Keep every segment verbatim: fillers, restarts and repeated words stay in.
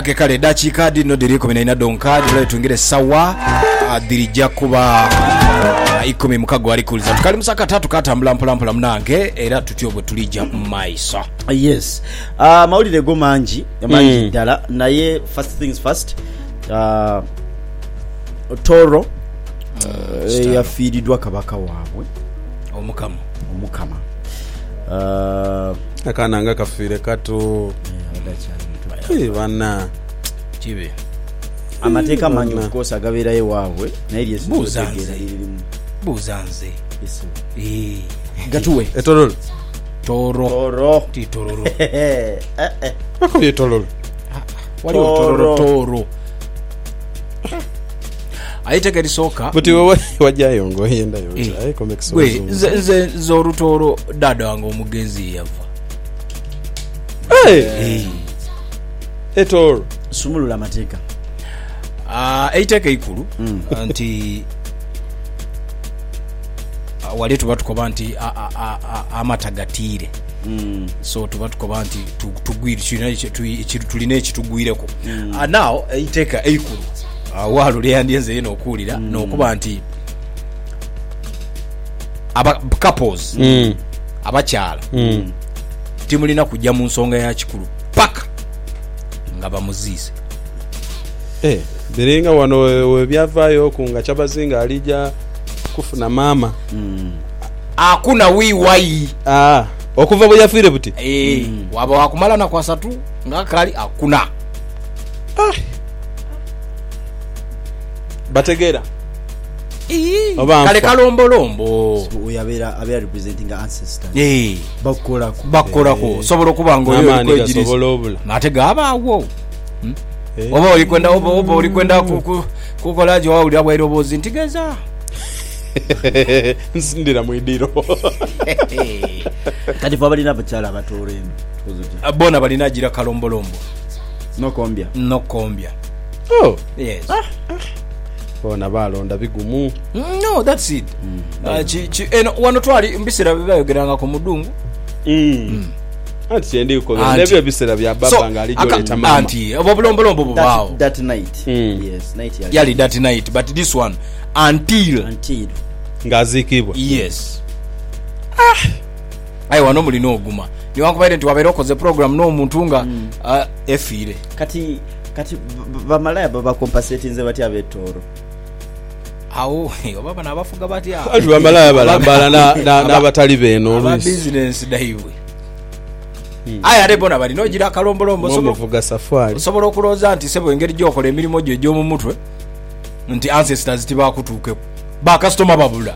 okay kale dakiika dino diri kumi na ina donka dira tungire sawa dirija kuba ikumi mukago ali kuliza tukali musaka tatu katambula mpola mpola mnange era tutyo bwe tulija maiso. Yes uh, mawulire go manji manji mm. dala naye first things first uh, Toro uh, yafiiridwa kabaka waabwe omukama omukama uh, akananga kafire kato eh bana kibe amateeka manyi of course agabeerayo waabwe naye lyesi buzanze buzanze eh gatuwe etololo toro toro ti tororo eh eh bako ye tololo wali toro toro ayiteke lisoka buti wewe wajayo ngo yenda yo ay comics we ze zorutoro dada wangu omugenzi yava eh etoro sumulula amateeka ah ayiteke ikulu anti wali tuba tukoba nti amatagatire mm. so tuba tukoba nti tugwire tulina ekitugwireko uh, now ayiteka eikulu uh, walo lyandyenze yeno okulira mm. nokuba nti aba couples mm. abakyala mm. timulina kujja mu nsonga ya kikulu paka nga bamuziise eh biringa wano we byavayo kunga chabazinga alija kufuna mama mm. akuna wiwai ah okuva bwe yafire buti eh mm. waba wakumala na kwa satu ngakali akuna ah bategera eh kale kalombolombo so uyabera abera representing ancestors eh bakola bakola ko sobola kubango yo kwejiriza natega abawo hmm? eh. oba oli kwenda oba oba oli kwenda kukolaje wa uli abwairo bozi ntigeza nsindira mwidiro kati fa balina bachala batoremu abona balina gira kalombolombo no kombia no kombia oh yes ah. bona balonda bigumu no that's it mm. uh, chi chi eno wano twali mbisira bibayogeranga ku mudungu mm, mm. Anti ndi uko nebyo bisera bya baba so, ngali jole tamama anti obulombolombo bwao that, that night mm. yes night yali. yali that night but this one until until ngazikibwa yes ah ayi wano mulino oguma ni wankubaire nti wabeera okoze program no muntunga mm. uh, efire kati kati bamalaya baba compensate nze bati abetoro awo baba nabafuga bati awo ati bamalaya balambala na na batali beno aba business daiwe Hmm. aya rebona bali nogira kalombolombo sobo vuga safari sobola okuloza nti sebo engeri gyokola emirimu gyo gyo mu mutwe nti ancestors tiba kutuke ba customer babula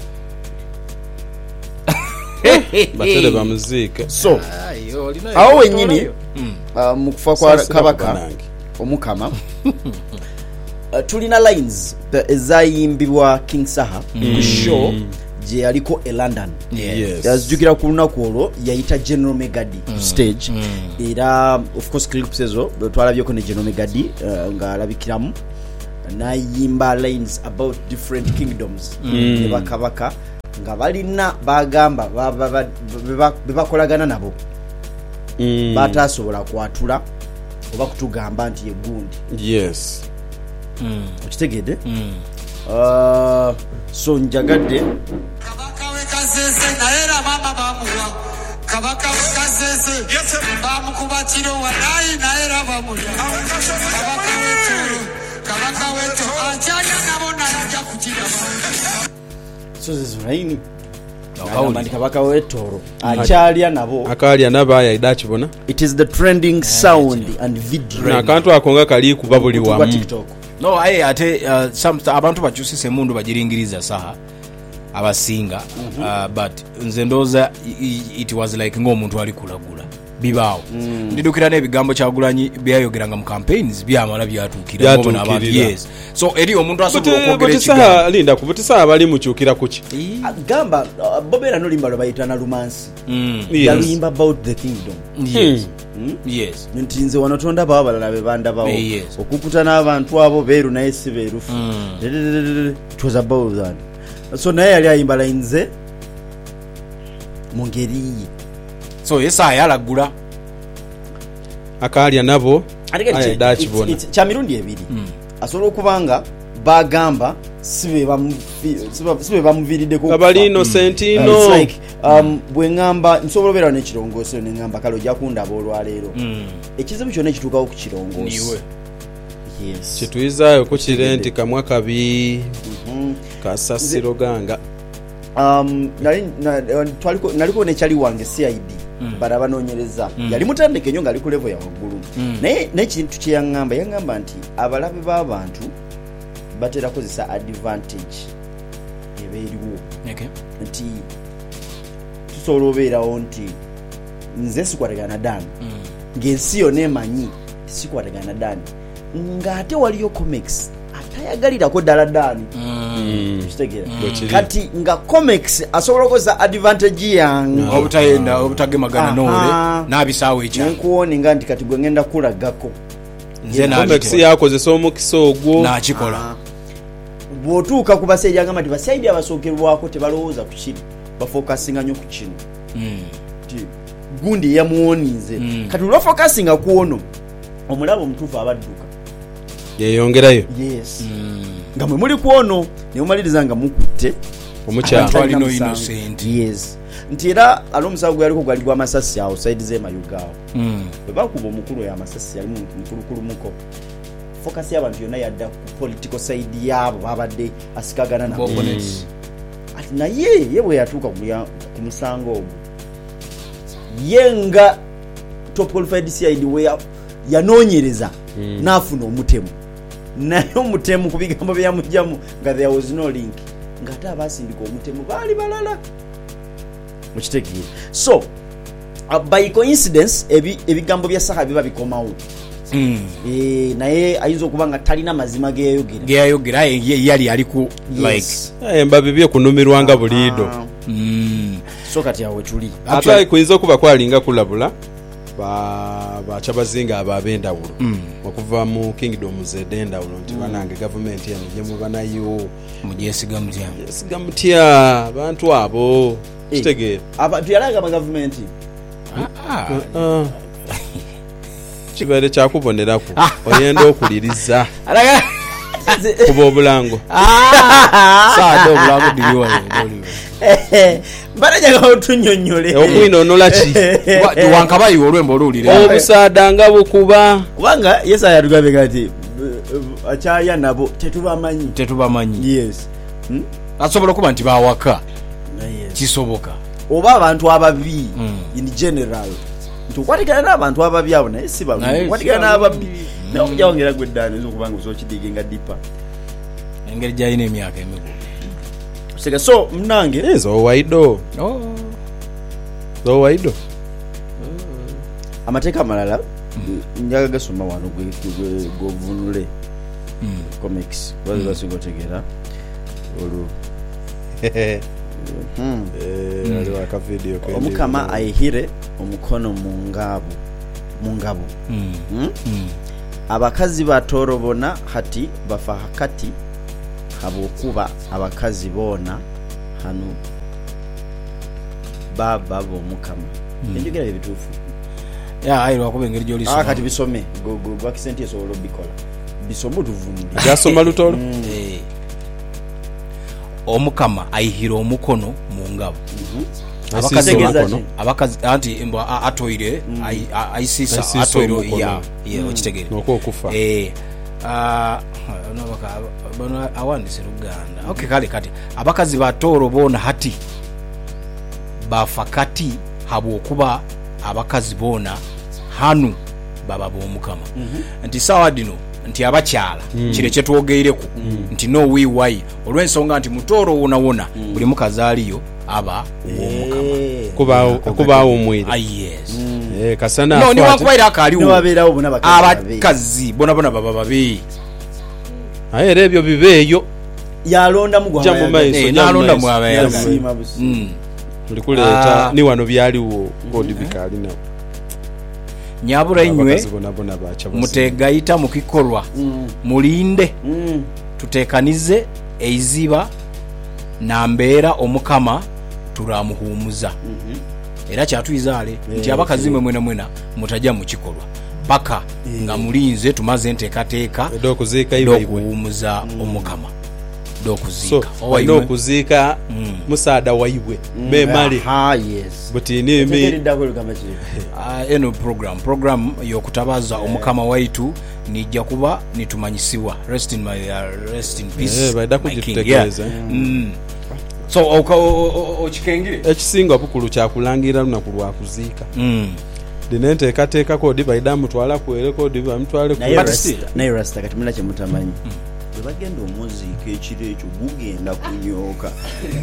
batele ba muzika so awo wenyini mu kufa kwa kabaka omukama tulina lines ezayimbibwa King Saha ku show je aliko e London yes yazijukira ku lunaku olwo yayita General Megadi mm. stage mm. era of course clips ezo twalabyeko ne General Megadi uh, nga alabikiramu na yimba lines about different kingdoms ne mm. bakabaka nga balina bagamba bebakolagana nabo mm. batasobola kwatula oba kutugamba nti yegundi yes mm. okitegedde mm. uh, so njagadde kabaka wekazeze naera mama bamuwa kabaka wekazeze bamukuba kiro walayi naera bamuwa kabaka wetu kabaka wetu achanya nabona yaja kukira so zizuraini Akawuli kabaka wetoro achalya nabo akalya nabaya idachibona it is the trending sound and video na kantu akonga kali kubabuli wa TikTok. No aye ate uh, some abantu bachusise mundu bajiringiriza saha abasinga mm -hmm. uh, but nze ndoza it was like ngo muntu ali kulagula bibao mm. ndidukira nebigambo kyagulanyi byayogeranga mu campaigns byamala byatukira ngo na abantu yes so eri omuntu asobola okwogera ekigambo linda kubutisa abali mukyukira kuki gamba uh, bobera no limba bayitana lumansi mm. yalimba yes. about the kingdom yes mm. yes ntinze wanotonda baba balala bebanda bawo yes. okukutana abantu abo beru naye siberufu mm. it was about that so naye yali ayimba lines mungeri so yesa yalagula akalya nabo Aye, Dutch bona. kya mirundi ebiri asobola okubanga bagamba sibe bamuviiriddeko kabali innocent Uh, ino it's like um, bwe ŋŋamba nsobola obeera n'ekirongooso ne ŋŋamba kale ojja kundaba olwaleero ekizibu kyonna ekituukawo ku kirongoosi yes kituyizaayo kukire nti kamwa kabi kasasiro ganga um, nali na- twaliko- naliko nekyali wange C I D bala banoonyereza yali mutandike nnyo ng'ali ku level ya waggulu naye naye kintu kye yaŋŋamba yaŋŋamba nti abalabe b'abantu batera kozesa advantage eba eriwo Okay. nti tusobola obeerawo nti nze sikwatagana na dani ng'ensi yonna emanyi sikwatagana na dani ng'ate waliyo comics atayagalirako ddala dani kitegeera Bwekiri. kati nga comics asobola okozesa advantage yange obutayenda obutagemagana Aha. noole n'abisaawo ekyange nenkuwoninga nti kati gwe ngenda kulagako nze comex n'abikola. yakozesa omukisa ogwo n'akikola bw'otuuka ku basaidi agamba nti basaidi abasookerwako tebalowooza ku kiri bafokasinga nnyo ku kino nti gundi yamuwonize kati olwafokasinga ku ono omulabo omutuufu abadduka yeyongerayo yes nga mwe muli ku ono ne mumaliriza nga mukutte omukyala Abantu alina musanvu. innocent. yes nti era ali omusawo gwe yaliko gwali gwa masasi awo saidi z'emayugaawo bwe bakuba omukulu oyo amasasi yali mukulukulumuko fokasi y'abantu yonna yadda ku political side yaabo babadde asikagana nabo Opponents. ati naye ye bwe yatuuka ku lya- ku musango ogwo ye nga top qualified C I D we ya- yanoonyereza n'afuna omutemu naye omutemu ku bigambo bye yamugyamu nga there was no link ng'ate abaasindika omutemu baali balala mukitegeera so uh, by coincidence ebi- ebigambo bya saha biba bikomawo Eh, naye ayinza okuba nga talina mazima geyayogera geyayogera ye- ye- yali ali ku like Yes. embabi bye kunumirwanga buliido Ah, mm, so kati awe tuli ate kuyinza okuba kwalinga kulabula ba- bakyabazinga abo ab'endawulo okuva mu kingdoms ed'endawulo nti banange gavumenti eno gyemuba nayo mugyesiga mutya yesiga mutya abantu abo kitegeera abantu yalagamba gavumenti Ah. kibaire kyakubonerako oyenda okuliriza alaga kuba obulango saade obulago diriwayo mbalajaga otunyonyole okwinoonola ki wankabayiwa olwemba oluwulire obusaada nga bukuba kubanga yesaya yatugambe kati akyalya nabo tetubamanyi tetubamanyi yes Hmm? asobola okuba nti bawaka Yes. kisoboka oba abantu ababi in general nti okwatikana n'abantu ababi abo naye si Naye babi si okwatikana babi. n'ababi naye okujawongera gwe eddaani oyinza okuba nga osobola ddipa engeri gyalina emyaka emikulu sega so munange zowaido zowaido amateeka amalala njaga gasoma wano govunule comics bazi basinga otegeera olwo aliwo akavidiyo kendi- omukama ayihire omukono mu ngabo mu ngabo Hmm? abakazi batorobona hati bafa hakati habwokuba abakazi boona hano baba b'omukama enjogera ebituufu ya ayi lwakuba engeri ah gyolisoma kati bisome gwakisenti esobola obikola bisome otuvunulire gasoma lutolo Eh. omukama ayihira omukono mu ngabo abakazi Ayisiza Ategeeza omukono. ki? abakazi anti mbo a- atoire ayi- a- ayisisa Ayisisa atoire omukono. ya ya okitegere N'okwo okufa. eh ah no baka bano awandise Luganda okay kale kati abakazi batoro bona hati bafa kati habwokuba abakazi bona hanu baba b'omukama nti sawa dino nti abakyala kire kye twogeireko nti no wiwayi olw'ensonga nti mutoro wona wona buli mukazi aliyo aba w'omukama Kuba- kuba awumwire ah yes Eh, kasana no afa ati- niwakubaira akaliwo niwabeerawo bona bakazi abakazi bona bona baba babi aye era ebyo bibeeyo yalondamu Jja mu maiso. eh Nsojja nalonda mu mu maaso. abayagala yasiima busi Mm. tuli kuleeta Ah. ni wano byaliwo kodi bikaali nabo nyabura inywe abakazi bonabona bakyabazi mutegayita mu kikolwa mulinde Mm. tutekanize eiziba nambeera omukama turamuhumuza era kyatuyizaale nti abakazi mwe mwena mwena mutajja mu kikolwa paka nga mulinze tumaze nteekateeka okuwumuza omukama so olina okuziika musaada wayiwe memale butinimi eno program program y'okutabaza omukama waitu nijja kuba nitumanyisibwa rest in my uh, rest in peace baida kugitutegeeza so okikengire ekisinga bukulu kyakulangira lunaku lwakuziika dine nteekateekako odi baida mutwala kuwereko odi bamutwale naye rasta kati muna kyemutamanyi bagenda omuziika ekiro ekyo gugenda kunyooka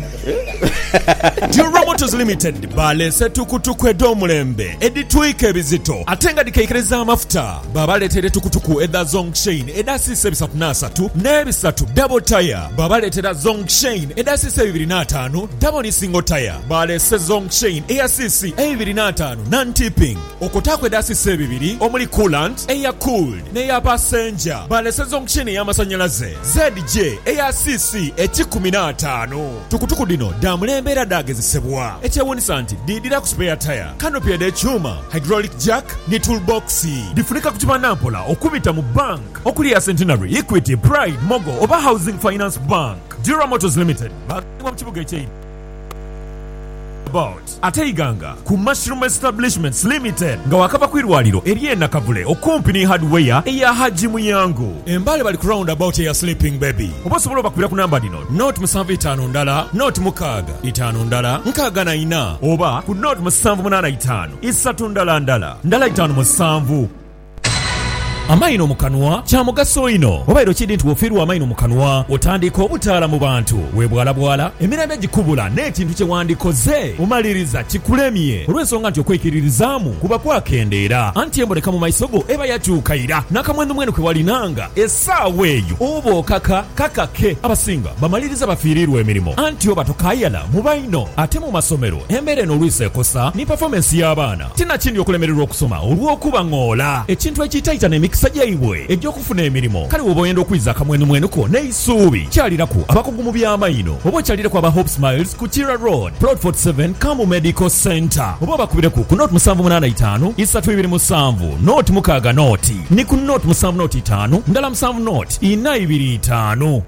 Dura Motors Limited balese tukutuku edomulembe editwika ebizito ate nga dikaikereza amafuta babaleetera tukutuku eda Zongshin edasiise bisatu n'asatu n'ebisatu double tire babaleetera Zongshin edasiise bibiri n'ataano double single tire balese Zongshin eyasiisi ebibiri n'ataano non-tipping okotaako edasiise bibiri omuli coolant eya cooled n'eya passenger balese Zongshin ey'amasanyalaze Z J A R C C ekikumi n'ataano tukutuku dino damulembe era dagezesebwa ekyewunisa nti didira ku spare tire canopy ekyuma hydraulic jack ne toolbox difunika ku kibanampola okubita mu bank okuli ya Centenary, Equity, Pride, Mogo oba Housing Finance Bank. Dura Motors Limited bagwa mu kibuga ekyeyi about ate iganga ku Mushroom Establishments Limited nga wakava kwirwaliro eriena kavule okumpi ni hardware eya Haji Muyango embale bali ku round about eya Sleeping Baby obosobola bakubira ku namba dino note musanvu itaano ndala note mukaaga itaano ndala nkaaga na ina oba ku note musanvu munana itaano isatu ndala ndala ndala itaano musanvu. Amaino mukanwa kya mugaso ino oba ero kidi nti wofiirwa amaino mukanwa otandika obutaala mu bantu webwala bwala emirembe gikubula n'ekintu kye wandikoze omaliriza kikulemye olw'ensonga nti okwekiririzaamu kuba kwakendeera anti emboneka mu maiso go eba yakyukayira n'akamwenu mwenu kwe walinanga essaawa eyo oba okaka kakake abasinga bamaliriza bafiirirwa emirimu anti oba tokayala mu baino ate mu masomero embeera eno olwisa ekosa ni performance y'abaana tinakindi okulemererwa okusoma olw'okuba ng'ola ekintu ekiyitayita n'emikisa sajjaibwe egy'okufuna emirimu kale woba oyenda okwiza akamwenumwenuko n'eisuubi kyaliraku abakugu mu by'amaino oba okyaliraku aba Hope Smiles ku Kira Road Plot forty-seven Kamu Medical Center oba obakubireku ku note musanvu munana itaano isatu ibiri musanvu note mukaaga note ni ku note musanvu note itaano ndala musanvu note ina ibiri itaano.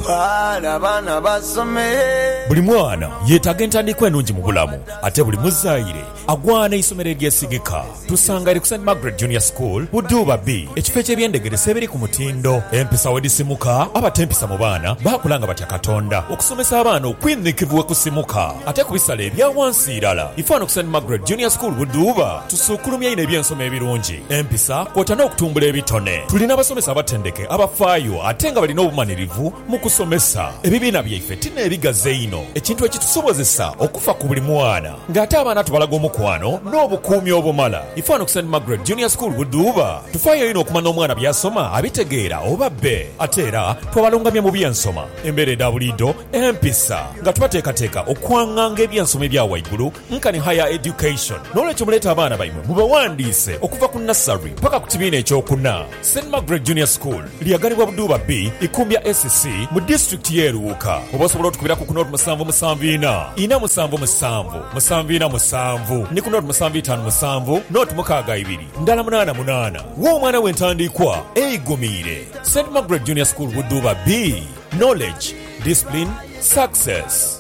Buli mwana yeetaaga entandikwa ennungi mu bulamu ate buli muzaayire agwana isomero eryesigika tusanga eri ku Saint Margaret Junior School Buduuba B ekifo eky'ebyendegeresa ebiri ku mutindo empisa wedisimuka abatempisa mu baana baakulanga batya Katonda okusomesa abaana okwinnikivu we kusimuka ate ku bisala ebya wansi irala ifaano ku Saint Margaret Junior School Buduuba tusuukulumya ino ebyensoma ebirungi empisa kwota n'okutumbula ebitone tulina abasomesa abatendeke abafaayo ate nga balina obumanirivu mu kusomesa ebibiina byaife tina ebigaze ino ekintu ekitusobozesa okufa ku buli mwana ng'ate abaana tubalaga omukwano n'obukuumi obumala ifaano ku Saint Margaret Junior School Buduuba tufaayo ino okumanya omwana byasoma abitegeera oba bbe ate era twabalungamya mu byensoma embeera edda bulido empisa nga tubateekateeka okwaŋŋanga ebyensoma ebya waigulu nka ne higher education n'olwekyo muleeta abaana baimwe mubawandiise okuva ku nursery paka ku kibiina ekyokuna. Saint Margaret Junior School lyagalibwa Buduuba B ikumbya S C mu district y'eruuka oba osobola otukubirako ku note musanvu musanvu ina ina musanvu musanvu musanvu ina musanvu ni ku note musanvu itaano musanvu note mukaaga ibiri ndala munaana munaana w'omwana w'entandikwa eigumiire. Saint Margaret Junior School Buduuba B, knowledge, discipline, success.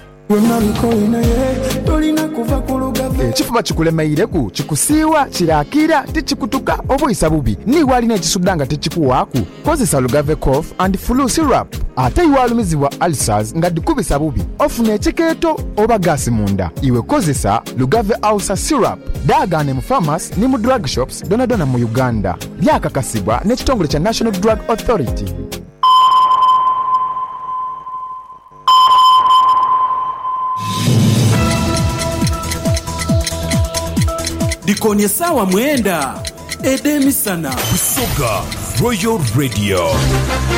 Ekifuba kikulemeireku kikusiiwa kirakira tikikutuka obuyisa bubi niwa alina ekisudda nga tekikuwaaku kozesa Lugave cough and flu syrup ate iwalumizibwa ulcers nga dikubisa bubi ofuna ekikeeto oba gaasi munda iwe kozesa Lugave ulcer syrup daagane mu pharmacy ne mu drug shops donadona mu Uganda lyakakasibwa n'ekitongole kya National Drug Authority. Dikonie sawa mwenda edemisana Busoga Royal Radio.